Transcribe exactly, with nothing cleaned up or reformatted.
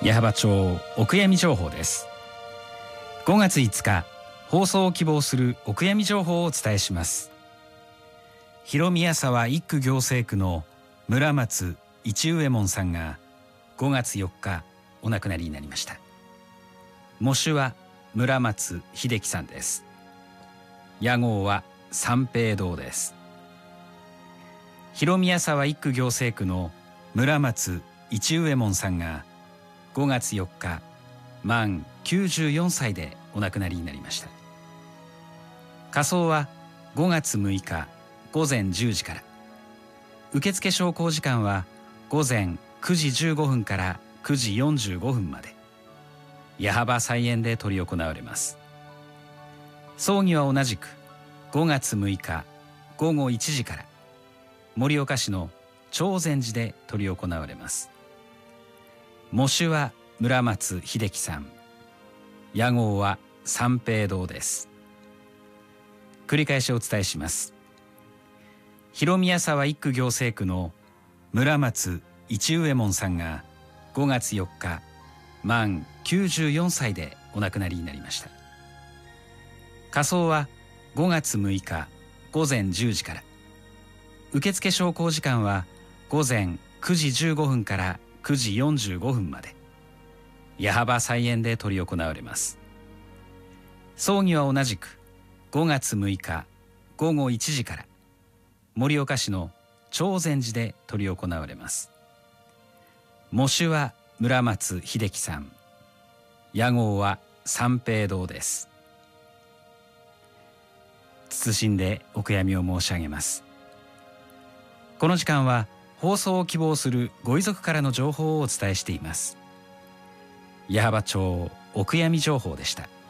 矢巾町お悔やみ情報です。ごがついつか、放送を希望するお悔やみ情報をお伝えします。広宮沢一区行政区の村松一右衛門さんがごがつよっかお亡くなりになりました。喪主は村松秀樹さんです。屋号は三平堂です。広宮沢一区行政区の村松一右衛門さんがごがつよっか満きゅうじゅうよんさいでお亡くなりになりました。火葬はごがつむいかごぜんじゅうじから、受付昇降時間はごぜんくじじゅうごふんからくじよんじゅうごふんまで、矢巾菜園で執り行われます。葬儀は同じくごがつむいかごごいちじから盛岡市の長禅寺で執り行われます。喪主は村松秀樹さん、屋号は三平堂です。繰り返しお伝えします。広宮沢一区行政区の村松一右衛門さんがごがつよっか満きゅうじゅうよんさいでお亡くなりになりました。火葬はごがつむいかごぜんじゅうじから、受付昇降時間はごぜんくじじゅうごふんからくじよんじゅうごふんまで、矢巾菜園で執り行われます。葬儀は同じくごがつむいかごごいちじから盛岡市の長禅寺で執り行われます。喪主は村松秀樹さん、屋号は三平堂です。謹んでお悔やみを申し上げます。この時間は放送を希望するご遺族からの情報をお伝えしています。矢巾町お悔やみ情報でした。